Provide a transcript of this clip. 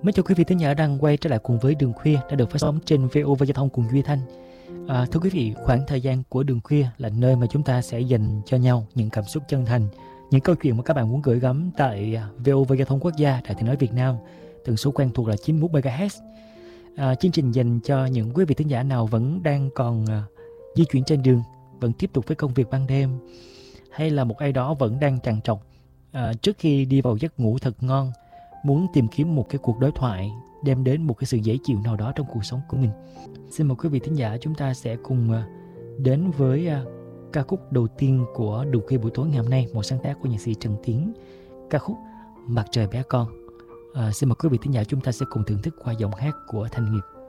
Mấy chào quý vị thính giả đang quay trở lại cùng với Đường Khuya đã được phát sóng trên VOV Giao thông cùng Duy Thanh. Thưa quý vị, khoảng thời gian của Đường Khuya là nơi mà chúng ta sẽ dành cho nhau những cảm xúc chân thành, những câu chuyện mà các bạn muốn gửi gắm tại VOV Giao thông Quốc gia, Đài Tiếng nói Việt Nam, tần số quen thuộc là 91 MHz. Chương trình dành cho những quý vị thính giả nào vẫn đang còn di chuyển trên đường, vẫn tiếp tục với công việc ban đêm, hay là một ai đó vẫn đang trằn trọc trước khi đi vào giấc ngủ thật ngon, muốn tìm kiếm một cái cuộc đối thoại đem đến một cái sự dễ chịu nào đó trong cuộc sống của mình. Xin mời quý vị thính giả chúng ta sẽ cùng đến với ca khúc đầu tiên của Đường Khuya buổi tối ngày hôm nay, một sáng tác của nhạc sĩ Trần Tiến, ca khúc Mặt Trời Bé Con. Xin mời quý vị thính giả chúng ta sẽ cùng thưởng thức qua giọng hát của Thanh Nghiệp.